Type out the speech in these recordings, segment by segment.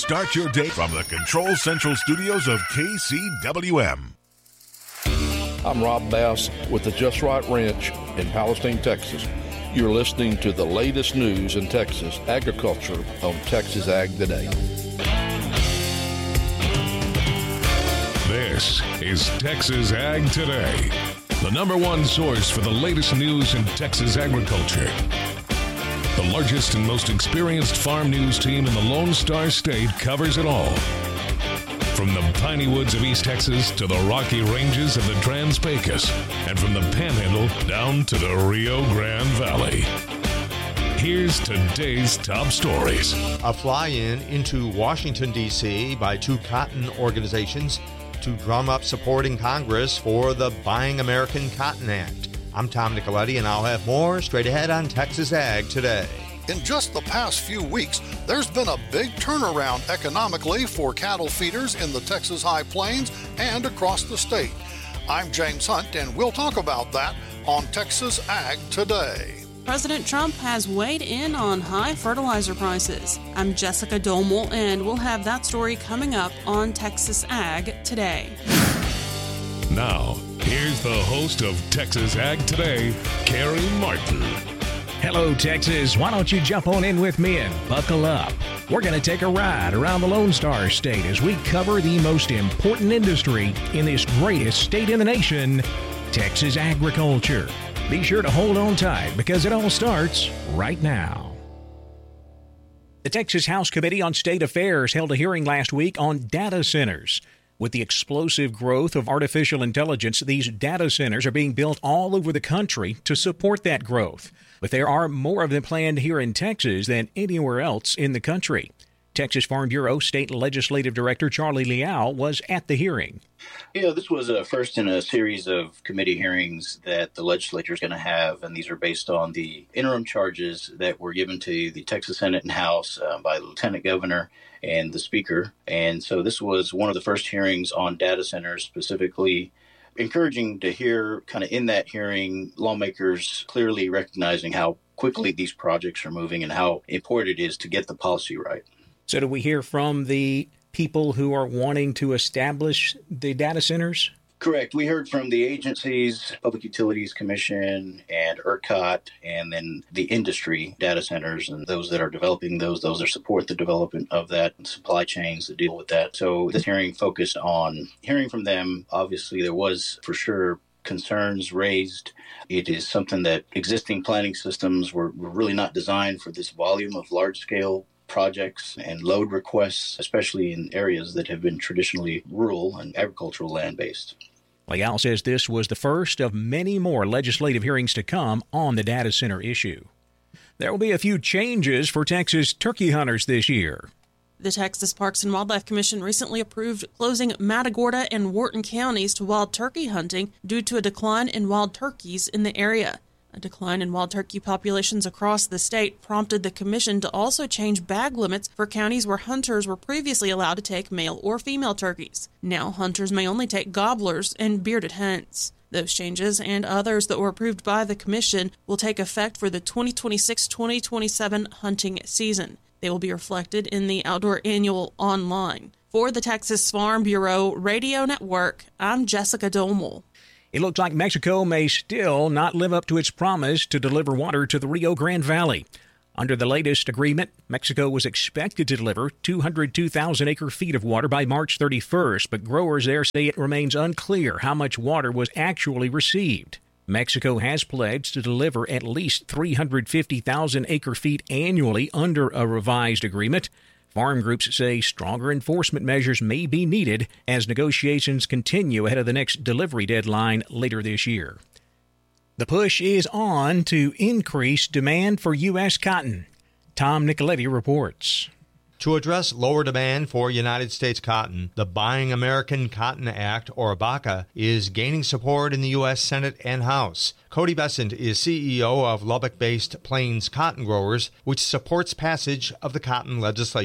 Start your day from the Control Central studios of KCWM. I'm Rob Bass with the Just Right Ranch in Palestine, Texas. You're listening to the latest news in Texas agriculture on Texas Ag Today. This is Texas Ag Today, the number one source for the latest news in Texas agriculture. The largest and most experienced farm news team in the Lone Star State covers it all. From the piney woods of East Texas to the rocky ranges of the Trans-Pecos, and from the Panhandle down to the Rio Grande Valley. Here's today's top stories. A fly-in into Washington, D.C. by two cotton organizations to drum up support in Congress for the Buying American Cotton Act. I'm Tom Nicoletti, and I'll have more straight ahead on Texas Ag Today. In just the past few weeks, there's been a big turnaround economically for cattle feeders in the Texas High Plains and across the state. I'm James Hunt, and we'll talk about that on Texas Ag Today. President Trump has weighed in on high fertilizer prices. I'm Jessica Domel, and we'll have that story coming up on Texas Ag Today. Now, here's the host of Texas Ag Today, Carrie Martin. Hello, Texas. Why don't you jump on in with me and buckle up? We're going to take a ride around the Lone Star State as we cover the most important industry in this greatest state in the nation, Texas agriculture. Be sure to hold on tight because it all starts right now. The Texas House Committee on State Affairs held a hearing last week on data centers. With the explosive growth of artificial intelligence, these data centers are being built all over the country to support that growth. But there are more of them planned here in Texas than anywhere else in the country. Texas Farm Bureau State Legislative Director Charlie Liao was at the hearing. Yeah, this was a first in a series of committee hearings that the legislature is going to have, and these are based on the interim charges that were given to the Texas Senate and House by the Lieutenant Governor and the Speaker. And so this was one of the first hearings on data centers, specifically encouraging to hear kind of in that hearing lawmakers clearly recognizing how quickly these projects are moving and how important it is to get the policy right. So do we hear from the people who are wanting to establish the data centers? Correct. We heard from the agencies, Public Utilities Commission and ERCOT, and then the industry data centers and those that are developing those that support the development of that, and supply chains that deal with that. So this hearing focused on hearing from them. Obviously, there was for sure concerns raised. It is something that existing planning systems were really not designed for this volume of large-scale projects and load requests, especially in areas that have been traditionally rural and agricultural land-based. Liao says this was the first of many more legislative hearings to come on the data center issue. There will be a few changes for Texas turkey hunters this year. The Texas Parks and Wildlife Commission recently approved closing Matagorda and Wharton counties to wild turkey hunting due to a decline in wild turkeys in the area. A decline in wild turkey populations across the state prompted the commission to also change bag limits for counties where hunters were previously allowed to take male or female turkeys. Now hunters may only take gobblers and bearded hens. Those changes and others that were approved by the commission will take effect for the 2026-2027 hunting season. They will be reflected in the Outdoor Annual online. For the Texas Farm Bureau Radio Network, I'm Jessica Domel. It looks like Mexico may still not live up to its promise to deliver water to the Rio Grande Valley. Under the latest agreement, Mexico was expected to deliver 202,000 acre-feet of water by March 31st, but growers there say it remains unclear how much water was actually received. Mexico has pledged to deliver at least 350,000 acre-feet annually under a revised agreement. Farm groups say stronger enforcement measures may be needed as negotiations continue ahead of the next delivery deadline later this year. The push is on to increase demand for U.S. cotton. Tom Nicoletti reports. To address lower demand for United States cotton, the Buying American Cotton Act, or BACA, is gaining support in the U.S. Senate and House. Cody Bessent is CEO of Lubbock-based Plains Cotton Growers, which supports passage of the cotton legislation.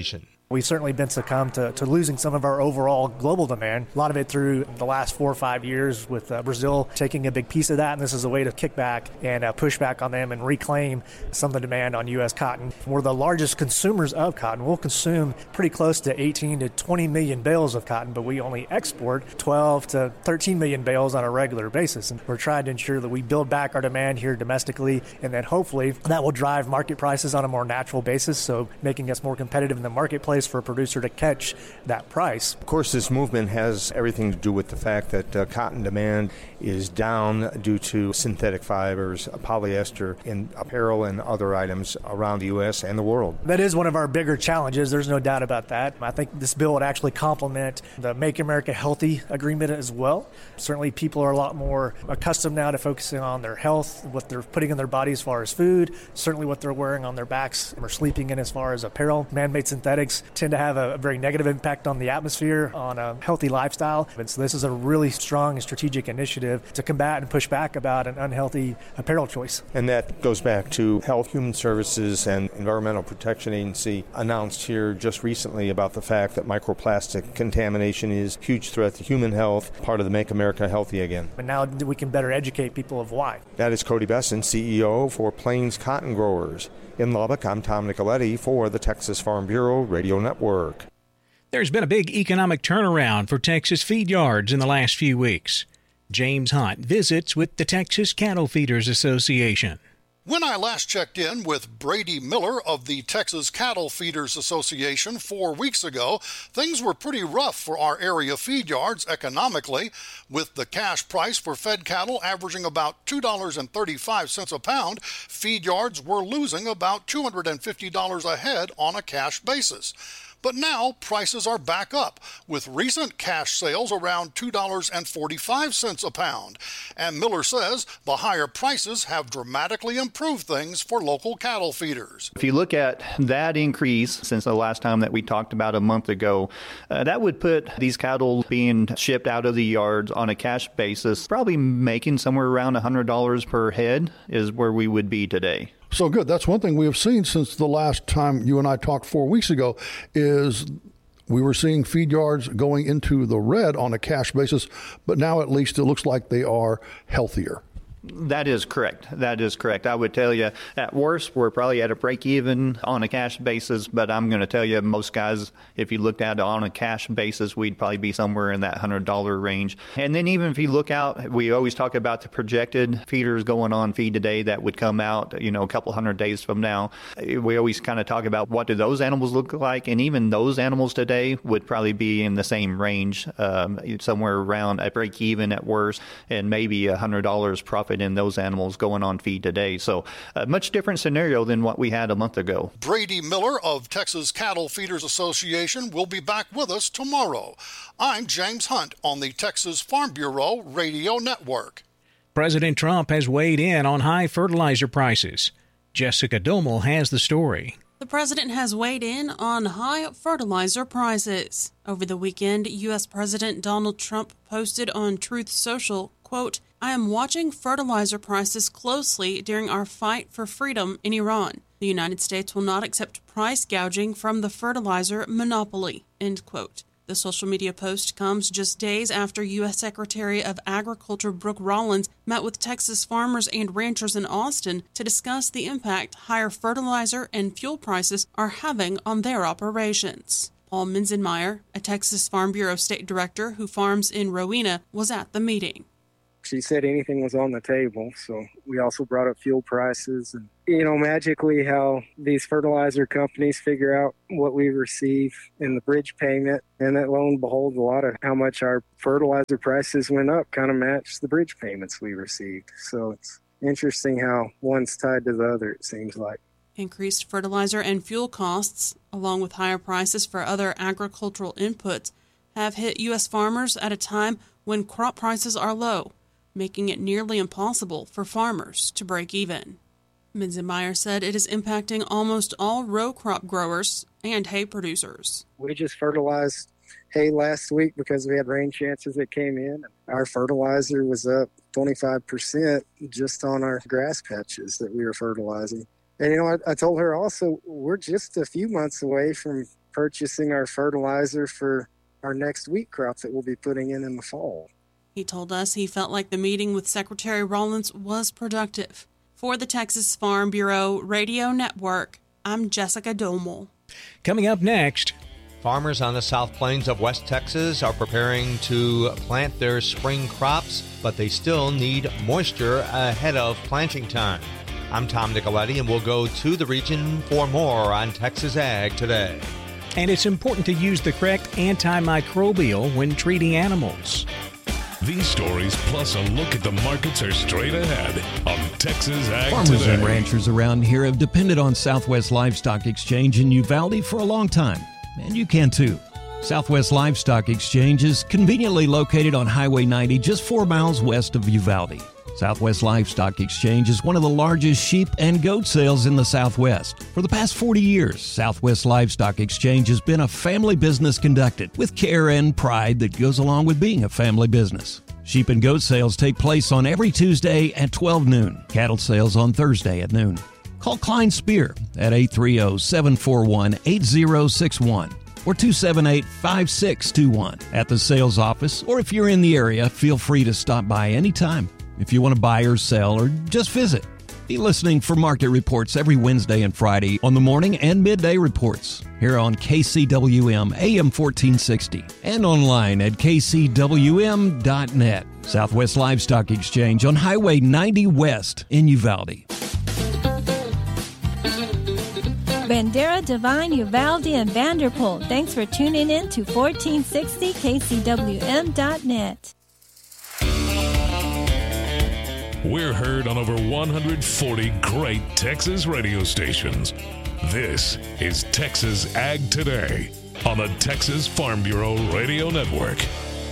We've certainly been succumbed to losing some of our overall global demand, a lot of it through the last 4 or 5 years with Brazil taking a big piece of that, and this is a way to kick back and push back on them and reclaim some of the demand on U.S. cotton. We're the largest consumers of cotton. We'll consume pretty close to 18 to 20 million bales of cotton, but we only export 12 to 13 million bales on a regular basis. And we're trying to ensure that we build back our demand here domestically, and then hopefully that will drive market prices on a more natural basis, so making us more competitive in the marketplace for a producer to catch that price. Of course, this movement has everything to do with the fact that cotton demand is down due to synthetic fibers, polyester in apparel and other items around the U.S. and the world. That is one of our bigger challenges. There's no doubt about that. I think this bill would actually complement the Make America Healthy agreement as well. Certainly people are a lot more accustomed now to focusing on their health, what they're putting in their body as far as food, certainly what they're wearing on their backs or sleeping in as far as apparel. Man-made synthetics tend to have a very negative impact on the atmosphere, on a healthy lifestyle. And so this is a really strong and strategic initiative to combat and push back about an unhealthy apparel choice. And that goes back to Health, Human Services, and Environmental Protection Agency announced here just recently about the fact that microplastic contamination is a huge threat to human health, part of the Make America Healthy Again. And now we can better educate people of why. That is Cody Besson, CEO for Plains Cotton Growers. In Lubbock, I'm Tom Nicoletti for the Texas Farm Bureau Radio Network. There's been a big economic turnaround for Texas feed yards in the last few weeks. James Hunt visits with the Texas Cattle Feeders Association. When I last checked in with Brady Miller of the Texas Cattle Feeders Association 4 weeks ago, things were pretty rough for our area feed yards economically, with the cash price for fed cattle averaging about $2.35 a pound. Feed yards were losing about $250 a head on a cash basis. But now prices are back up, with recent cash sales around $2.45 a pound. And Miller says the higher prices have dramatically improved things for local cattle feeders. If you look at that increase since the last time that we talked about a month ago, that would put these cattle being shipped out of the yards on a cash basis, probably making somewhere around $100 per head is where we would be today. So good. That's one thing we have seen since the last time you and I talked 4 weeks ago is we were seeing feed yards going into the red on a cash basis, but now at least it looks like they are healthier. That is correct. That is correct. I would tell you, at worst, we're probably at a break even on a cash basis, but I'm going to tell you, most guys, if you looked at it on a cash basis, we'd probably be somewhere in that $100 range. And then even if you look out, we always talk about the projected feeders going on Feed Today that would come out, a couple hundred days from now. We always kind of talk about what do those animals look like, and even those animals today would probably be in the same range, somewhere around a break even at worst, and maybe $100 profit in those animals going on Feed Today. So a much different scenario than what we had a month ago. Brady Miller of Texas Cattle Feeders Association will be back with us tomorrow. I'm James Hunt on the Texas Farm Bureau Radio Network. President Trump has weighed in on high fertilizer prices. Jessica Domel has the story. The president has weighed in on high fertilizer prices. Over the weekend, U.S. President Donald Trump posted on Truth Social, quote, "I am watching fertilizer prices closely during our fight for freedom in Iran. The United States will not accept price gouging from the fertilizer monopoly," end quote. The social media post comes just days after U.S. Secretary of Agriculture Brooke Rollins met with Texas farmers and ranchers in Austin to discuss the impact higher fertilizer and fuel prices are having on their operations. Paul Menzenmeyer, a Texas Farm Bureau state director who farms in Rowena, was at the meeting. She said anything was on the table, so we also brought up fuel prices and, magically how these fertilizer companies figure out what we receive in the bridge payment, and that lo and behold, a lot of how much our fertilizer prices went up kind of matched the bridge payments we received. So it's interesting how one's tied to the other, it seems like. Increased fertilizer and fuel costs, along with higher prices for other agricultural inputs, have hit U.S. farmers at a time when crop prices are low, making it nearly impossible for farmers to break even. Menzenmeyer said it is impacting almost all row crop growers and hay producers. We just fertilized hay last week because we had rain chances that came in. Our fertilizer was up 25% just on our grass patches that we were fertilizing. And, I told her also, we're just a few months away from purchasing our fertilizer for our next wheat crops that we'll be putting in the fall. He told us he felt like the meeting with Secretary Rollins was productive. For the Texas Farm Bureau Radio Network, I'm Jessica Domel. Coming up next, farmers on the South Plains of West Texas are preparing to plant their spring crops, but they still need moisture ahead of planting time. I'm Tom Nicoletti, and we'll go to the region for more on Texas Ag Today. And it's important to use the correct antimicrobial when treating animals. These stories, plus a look at the markets, are straight ahead on Texas Ag Farmers Today. and ranchers around here have depended on Southwest Livestock Exchange in Uvalde for a long time, and you can too. Southwest Livestock Exchange is conveniently located on Highway 90, just 4 miles west of Uvalde. Southwest Livestock Exchange is one of the largest sheep and goat sales in the Southwest. For the past 40 years, Southwest Livestock Exchange has been a family business conducted with care and pride that goes along with being a family business. Sheep and goat sales take place on every Tuesday at 12 noon. Cattle sales on Thursday at noon. Call Klein Spear at 830-741-8061. or 278-5621 at the sales office, or if you're in the area, feel free to stop by anytime. If you want to buy or sell or just visit, be listening for market reports every Wednesday and Friday on the morning and midday reports here on KCWM AM 1460 and online at kcwm.net. Southwest Livestock Exchange on Highway 90 West in Uvalde. Bandera, Divine, Uvalde, and Vanderpool. Thanks for tuning in to 1460 KCWM.net. We're heard on over 140 great Texas radio stations. This is Texas Ag Today on the Texas Farm Bureau Radio Network.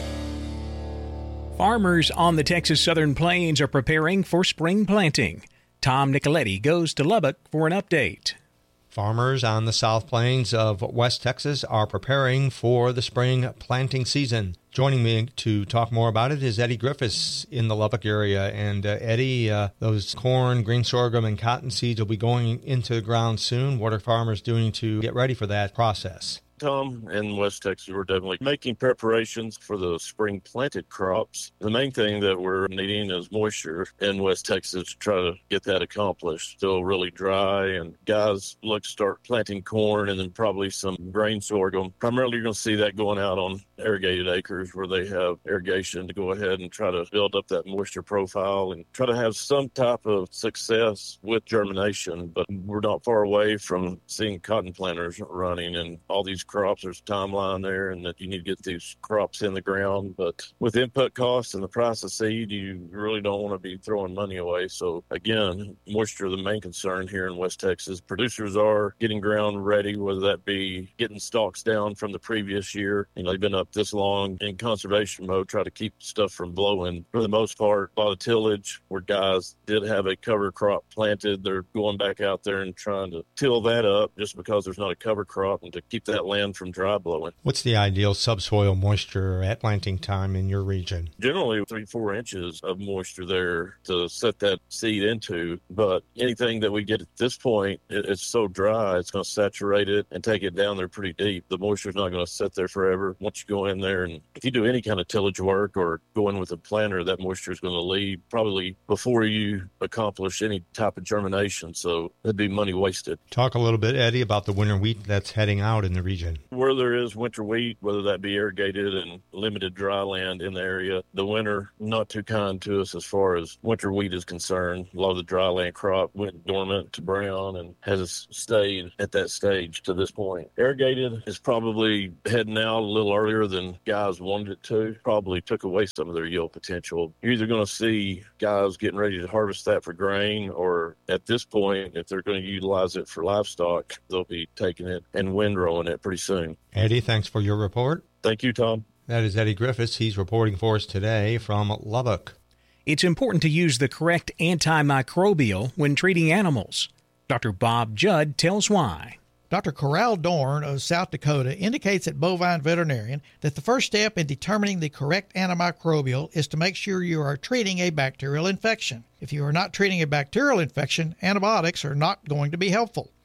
Farmers on the Texas Southern Plains are preparing for spring planting. Tom Nicoletti goes to Lubbock for an update. Farmers on the South Plains of West Texas are preparing for the spring planting season. Joining me to talk more about it is Eddie Griffiths in the Lubbock area. And Eddie, those corn, green sorghum, and cotton seeds will be going into the ground soon. What are farmers doing to get ready for that process? Tom, in West Texas, we're definitely making preparations for the spring planted crops. The main thing that we're needing is moisture in West Texas to try to get that accomplished. Still really dry, and guys look to start planting corn and then probably some grain sorghum. Primarily, you're going to see that going out on irrigated acres where they have irrigation to go ahead and try to build up that moisture profile and try to have some type of success with germination. But we're not far away from seeing cotton planters running and all these crops. There's a timeline there and that you need to get these crops in the ground. But with input costs and the price of seed, you really don't want to be throwing money away. So again, moisture is the main concern here in West Texas. Producers are getting ground ready, whether that be getting stalks down from the previous year. They've been up this long in conservation mode, try to keep stuff from blowing. For the most part, a lot of tillage where guys did have a cover crop planted. They're going back out there and trying to till that up just because there's not a cover crop and to keep that land from dry blowing. What's the ideal subsoil moisture at planting time in your region? Generally 3-4 inches of moisture there to set that seed into, but anything that we get at this point, it's so dry, it's going to saturate it and take it down there pretty deep. The moisture's not going to sit there forever. Once you go in there, and if you do any kind of tillage work or go in with a planter, that moisture is going to leave probably before you accomplish any type of germination, so it'd be money wasted. Talk a little bit, Eddie, about the winter wheat that's heading out in the region. Where there is winter wheat, whether that be irrigated and limited dry land in the area, the winter not too kind to us as far as winter wheat is concerned. A lot of the dry land crop went dormant to brown and has stayed at that stage to this point. Irrigated is probably heading out a little earlier than guys wanted it to. Probably took away some of their yield potential. You're either going to see guys getting ready to harvest that for grain, or at this point, if they're going to utilize it for livestock, they'll be taking it and windrowing it pretty soon. Eddie, thanks for your report. Thank you, Tom. That is Eddie Griffiths. He's reporting for us today from Lubbock. It's important to use the correct antimicrobial when treating animals. Dr. Bob Judd tells why. Dr. Corral Dorn of South Dakota indicates at Bovine Veterinarian that the first step in determining the correct antimicrobial is to make sure you are treating a bacterial infection. If you are not treating a bacterial infection, antibiotics are not going to be helpful.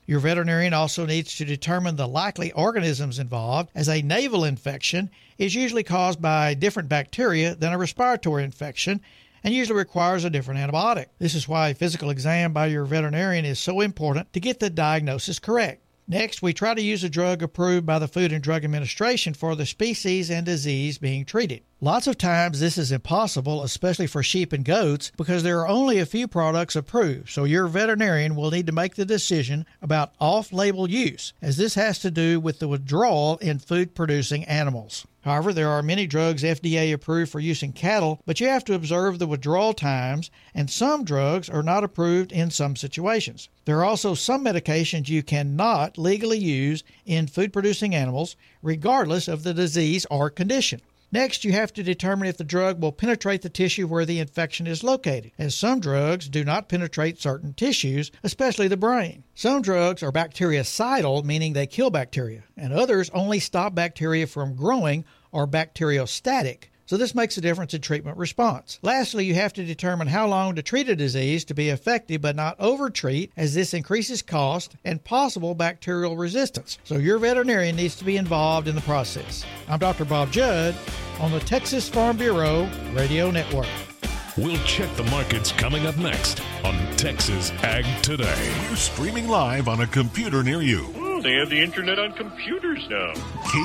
Your veterinarian also needs to determine the likely organisms involved, as a naval infection is usually caused by different bacteria than a respiratory infection and usually requires a different antibiotic. This is why a physical exam by your veterinarian is so important to get the diagnosis correct. Next, we try to use a drug approved by the Food and Drug Administration for the species and disease being treated. Lots of times this is impossible, especially for sheep and goats, because there are only a few products approved, so your veterinarian will need to make the decision about off-label use, as this has to do with the withdrawal in food-producing animals. However, there are many drugs FDA approved for use in cattle, but you have to observe the withdrawal times, and some drugs are not approved in some situations. There are also some medications you cannot legally use in food-producing animals, regardless of the disease or condition. Next, you have to determine if the drug will penetrate the tissue where the infection is located, as some drugs do not penetrate certain tissues, especially the brain. Some drugs are bactericidal, meaning they kill bacteria, and others only stop bacteria from growing or bacteriostatic. So this makes a difference in treatment response. Lastly, you have to determine how long to treat a disease to be effective but not over-treat, as this increases cost and possible bacterial resistance. So your veterinarian needs to be involved in the process. I'm Dr. Bob Judd on the Texas Farm Bureau Radio Network. We'll check the markets coming up next on Texas Ag Today. We're streaming live on a computer near you. They have the internet on computers now.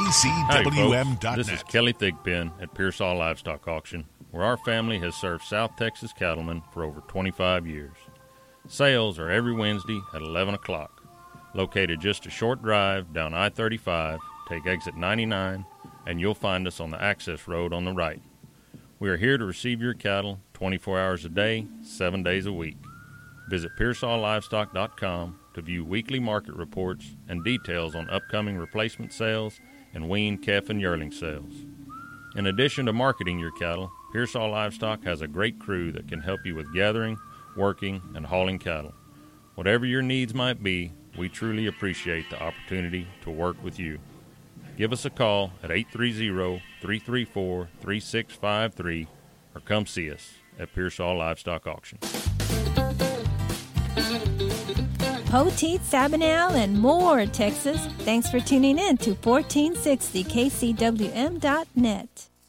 KCWM.net. Hi, this is Kelly Thigpen at Pearsall Livestock Auction, where our family has served South Texas cattlemen for over 25 years. Sales are every Wednesday at 11 o'clock. Located just a short drive down I-35, take exit 99, and you'll find us on the access road on the right. We are here to receive your cattle 24 hours a day, 7 days a week. Visit PearsallLivestock.com to view weekly market reports and details on upcoming replacement sales and weaned calf and yearling sales. In addition to marketing your cattle, Pearsall Livestock has a great crew that can help you with gathering, working, and hauling cattle. Whatever your needs might be, we truly appreciate the opportunity to work with you. Give us a call at 830-334-3653 or come see us at Pearsall Livestock Auction. Poteet, Sabinal, and more, Texas. Thanks for tuning in to 1460 KCWM.net.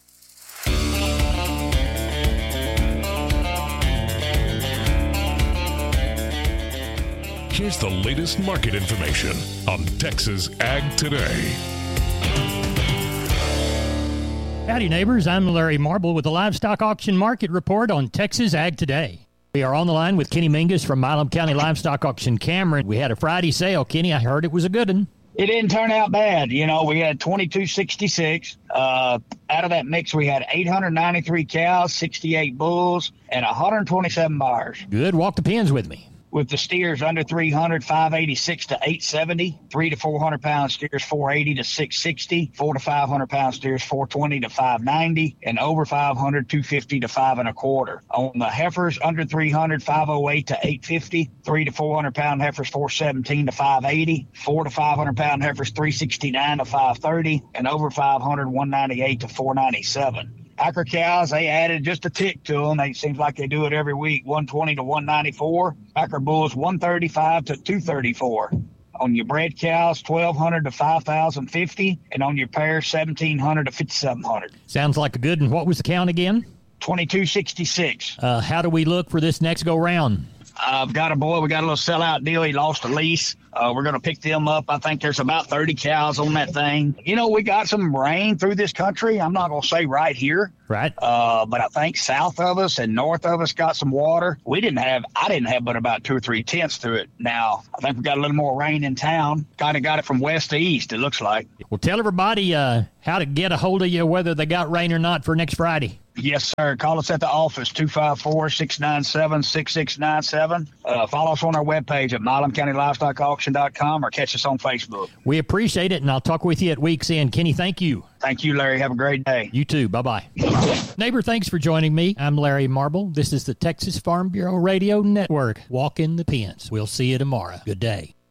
Here's the latest market information on Texas Ag Today. Howdy, neighbors. I'm Larry Marble with the Livestock Auction Market Report on Texas Ag Today. We are on the line with Kenny Mingus from Milam County Livestock Auction Cameron. We had a Friday sale. Kenny, I heard it was a good one. It didn't turn out bad. You know, we had 2266. Out of that mix, we had 893 cows, 68 bulls, and 127 buyers. Good. Walk the pens with me. With the steers under 300, 586 to 870. 3 to 400 pound steers, 480 to 660. 4 to 500 pound steers, 420 to 590. And over 500, 250 to 5 1/4. On the heifers under 300, 508 to 850. 3 to 400 pound heifers, 417 to 580. 4 to 500 pound heifers, 369 to 530. And over 500, 198 to 497. Packer cows, they added just a tick to them. It seems like they do it every week. 120 to 194. Packer bulls, 135 to 234. On your bred cows, 1,200 to 5,050. And on your pairs, 1,700 to 5,700. Sounds like a good one. What was the count again? 2266. How do we look for this next go round? I've got a boy. We got a little sellout deal. He lost a lease. We're going to pick them up. I think there's about 30 cows on that thing. You know, we got some rain through this country. I'm not going to say right here. Right. But I think south of us and north of us got some water. I didn't have but about 2 or 3 tenths through it. Now, I think we got a little more rain in town. Kind of got it from west to east, it looks like. Well, tell everybody how to get a hold of you, whether they got rain or not, for next Friday. Yes, sir. Call us at the office, 254-697-6697. Follow us on our webpage at MilamCountyLivestockAuction.com or catch us on Facebook. We appreciate it, and I'll talk with you at week's end. Kenny, thank you. Thank you, Larry. Have a great day. You too. Bye-bye. Neighbor, thanks for joining me. I'm Larry Marble. This is the Texas Farm Bureau Radio Network. Walk in the pens. We'll see you tomorrow. Good day.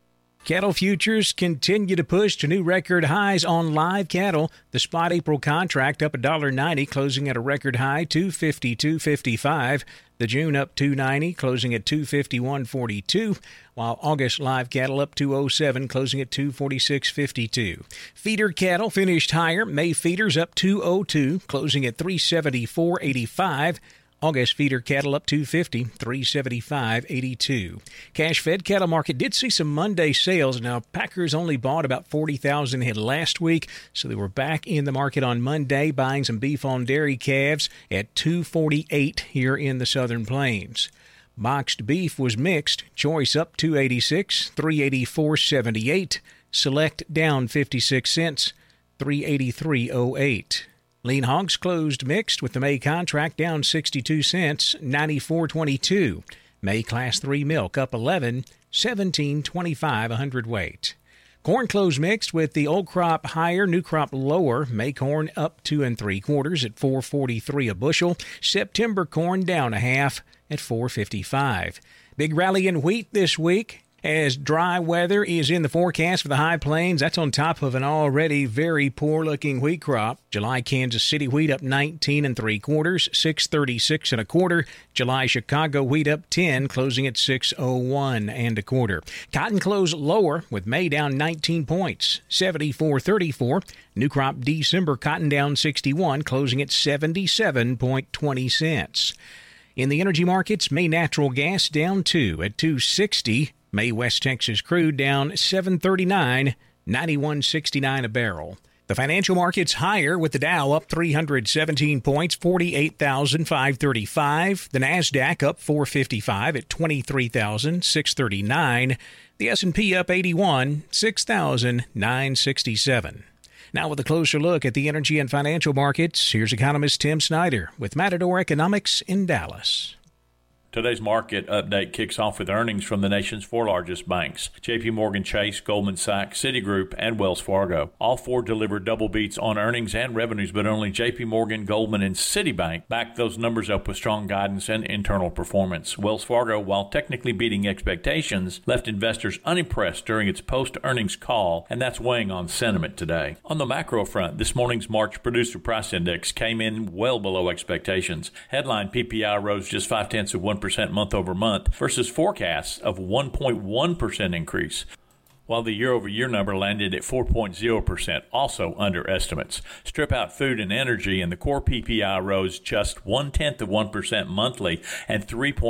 Cattle futures continue to push to new record highs on live cattle. The spot April contract up $1.90, closing at a record high $252.55. The June up $2.90, closing at $251.42, while August live cattle up $207, closing at $246.52. Feeder cattle finished higher. May feeders up $202, closing at $374.85. August feeder cattle up $250, $375.82. Cash fed cattle market did see some Monday sales. Now, packers only bought about 40,000 head last week, so they were back in the market on Monday buying some beef on dairy calves at $248 here in the Southern Plains. Boxed beef was mixed. Choice up $286, $384.78. Select down 56 cents, $383.08. Lean hogs closed mixed with the May contract down 62 cents, $94.22. May Class 3 milk up 11, $17.25 a hundredweight. Corn closed mixed with the old crop higher, new crop lower. May corn up 2 3/4 at $4.43 a bushel. September corn down a half at $4.55. Big rally in wheat this week, as dry weather is in the forecast for the high plains. That's on top of an already very poor-looking wheat crop. July Kansas City wheat up 19 3/4, $6.36 1/4. July Chicago wheat up 10, closing at $6.01 1/4. Cotton closed lower with May down 19 points, $74.34. New crop December cotton down 61, closing at 77.20 cents. In the energy markets, May natural gas down 2 at $2.60. May West Texas crude down $7.39, $91.69 a barrel. The financial markets higher with the Dow up 317 points, 48,535. The Nasdaq up 455 at 23,639. The S&P up 81, 6,967. Now with a closer look at the energy and financial markets, here's economist Tim Snyder with Matador Economics in Dallas. Today's market update kicks off with earnings from the nation's 4 largest banks, J.P. Morgan Chase, Goldman Sachs, Citigroup, and Wells Fargo. All 4 delivered double beats on earnings and revenues, but only J.P. Morgan, Goldman, and Citibank backed those numbers up with strong guidance and internal performance. Wells Fargo, while technically beating expectations, left investors unimpressed during its post-earnings call, and that's weighing on sentiment today. On the macro front, this morning's March Producer Price Index came in well below expectations. Headline PPI rose just 0.5% month over month versus forecasts of 1.1% increase, while the year-over-year number landed at 4.0%, also under estimates. Strip out food and energy, and the core PPI rose just 0.1% monthly and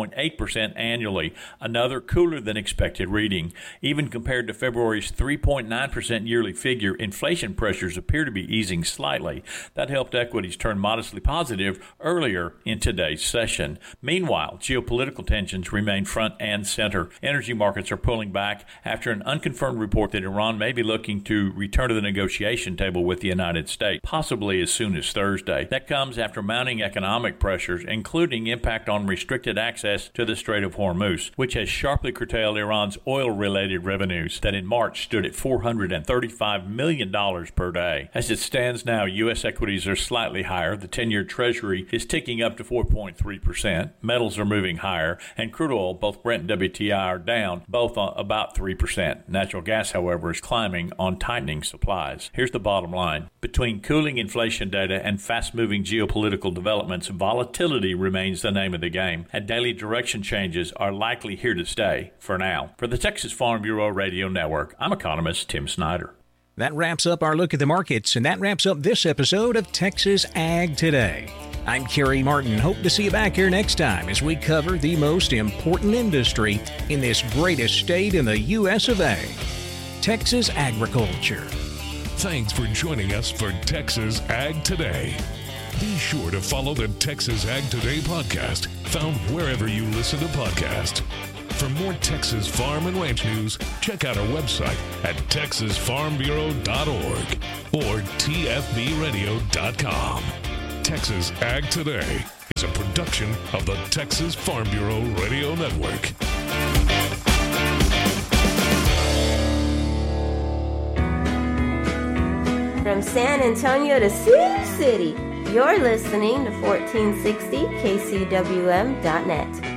3.8% annually, another cooler-than-expected reading. Even compared to February's 3.9% yearly figure, inflation pressures appear to be easing slightly. That helped equities turn modestly positive earlier in today's session. Meanwhile, geopolitical tensions remain front and center. Energy markets are pulling back after an unconfirmed report that Iran may be looking to return to the negotiation table with the United States, possibly as soon as Thursday. That comes after mounting economic pressures, including impact on restricted access to the Strait of Hormuz, which has sharply curtailed Iran's oil-related revenues that in March stood at $435 million per day. As it stands now, U.S. equities are slightly higher. The 10-year Treasury is ticking up to 4.3%. Metals are moving higher, and crude oil, both Brent and WTI, are down, both on about 3%. Natural gas, however, is climbing on tightening supplies. Here's the bottom line. Between cooling inflation data and fast-moving geopolitical developments, volatility remains the name of the game, and daily direction changes are likely here to stay for now. For the Texas Farm Bureau Radio Network, I'm economist Tim Snyder. That wraps up our look at the markets, and that wraps up this episode of Texas Ag Today. I'm Kerry Martin. Hope to see you back here next time as we cover the most important industry in this greatest state in the U.S. of A, Texas agriculture. Thanks for joining us for Texas Ag Today. Be sure to follow the Texas Ag Today podcast, found wherever you listen to podcasts. For more Texas farm and ranch news, check out our website at texasfarmbureau.org or tfbradio.com. Texas Ag Today is a production of the Texas Farm Bureau Radio Network. From San Antonio to Sioux City, you're listening to 1460kcwm.net.